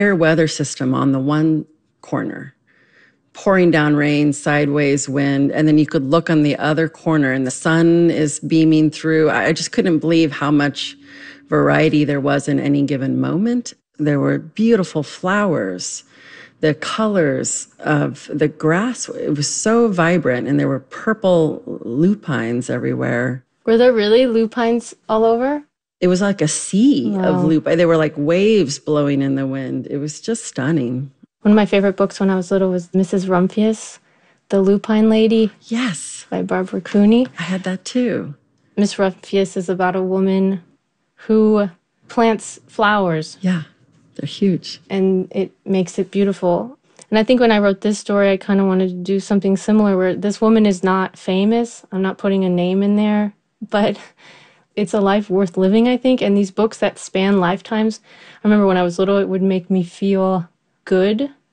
weather system on the one corner, pouring down rain, sideways wind, and then you could look on the other corner and the sun is beaming through. I just couldn't believe how much variety there was in any given moment. There were beautiful flowers. The colors of the grass, it was so vibrant, and there were purple lupines everywhere. Were there really lupines all over? It was like a sea of Wow. lupine. They were like waves blowing in the wind. It was just stunning. One of my favorite books when I was little was Mrs. Rumphius, The Lupine Lady Yes, by Barbara Cooney. I had that too. Miss Rumphius is about a woman who plants flowers. Yeah, they're huge. And it makes it beautiful. And I think when I wrote this story, I kind of wanted to do something similar where this woman is not famous. I'm not putting a name in there, but it's a life worth living, I think. And these books that span lifetimes, I remember when I was little, it would make me feel good